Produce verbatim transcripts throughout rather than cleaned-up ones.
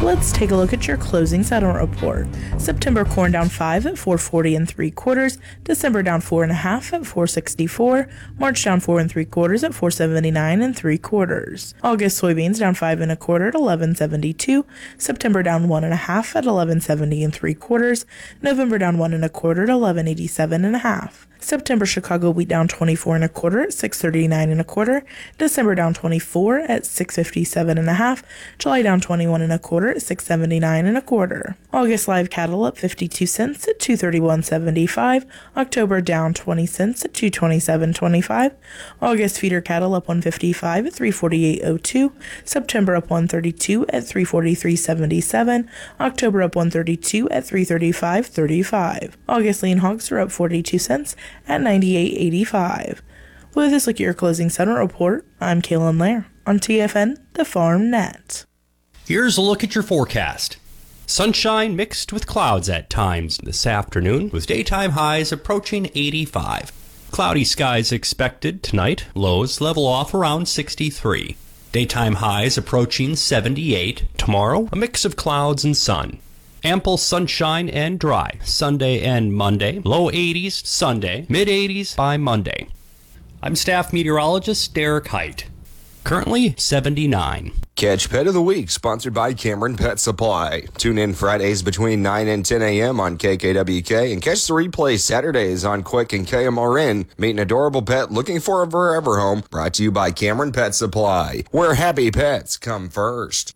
Let's take a look at your closing settlement report. September corn down five at four forty and three quarters. December down four and a half at four sixty-four. March down four and three quarters at four seventy-nine and three quarters. August soybeans down five and a quarter at eleven seventy-two. September down one and a half at eleven seventy and three quarters. November down one and a quarter at eleven eighty-seven and a half. September Chicago wheat down twenty-four and a quarter at six thirty-nine and a quarter. December down twenty-four at six fifty-seven and a half. July down twenty-one and a quarter at six seventy-nine and a quarter. August live cattle up fifty-two cents at two thirty-one seventy-five. October down twenty cents at two twenty-seven twenty-five. August feeder cattle up one fifty-five at three forty-eight oh two. September up one thirty-two at three forty-three seventy-seven. October up one thirty-two at three thirty-five thirty-five. August lean hogs are up forty-two cents at ninety-eight eighty-five. With this look at your closing settlement report, I'm Kaylin Lair on T F N, the Farm Net. Here's a look at your forecast. Sunshine mixed with clouds at times this afternoon, with daytime highs approaching eighty-five. Cloudy skies expected tonight, lows level off around sixty-three. Daytime highs approaching seventy-eight. Tomorrow, a mix of clouds and sun. Ample sunshine and dry Sunday and Monday. Low eighties Sunday, mid eighties by Monday. I'm staff meteorologist Derek Height. Currently seventy-nine. Catch Pet of the Week, sponsored by Cameron Pet Supply. Tune in Fridays between nine and ten a.m. on K K W K and catch the replay Saturdays on Quick and K M R N. Meet an adorable pet looking for a forever home. Brought to you by Cameron Pet Supply, where happy pets come first.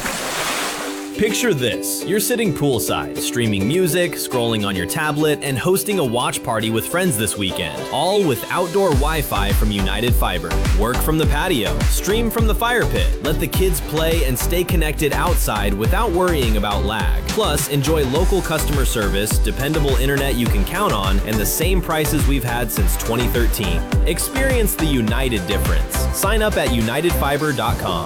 Picture this. You're sitting poolside, streaming music, scrolling on your tablet, and hosting a watch party with friends this weekend, all with outdoor Wi-Fi from United Fiber. Work from the patio, stream from the fire pit, let the kids play and stay connected outside without worrying about lag. Plus, enjoy local customer service, dependable internet you can count on, and the same prices we've had since twenty thirteen. Experience the United difference. Sign up at united fiber dot com.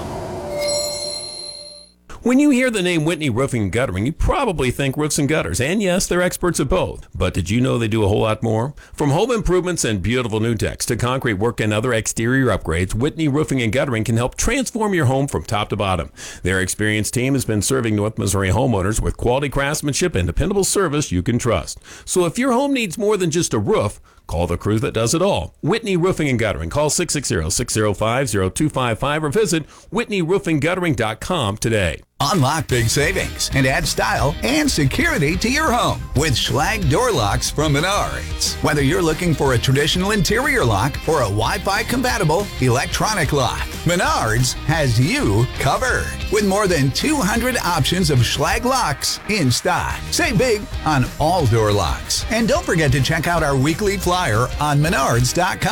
When you hear the name Whitney Roofing and Guttering, you probably think roofs and gutters. And yes, they're experts at both. But did you know they do a whole lot more? From home improvements and beautiful new decks to concrete work and other exterior upgrades, Whitney Roofing and Guttering can help transform your home from top to bottom. Their experienced team has been serving North Missouri homeowners with quality craftsmanship and dependable service you can trust. So if your home needs more than just a roof, call the crew that does it all. Whitney Roofing and Guttering. Call six six zero, six zero five, zero two five five or visit whitney roofing guttering dot com today. Unlock big savings and add style and security to your home with Schlage Door Locks from Menards. Whether you're looking for a traditional interior lock or a Wi-Fi compatible electronic lock, Menards has you covered with more than two hundred options of Schlage locks in stock. Save big on all door locks. And don't forget to check out our weekly flyer on menards dot com.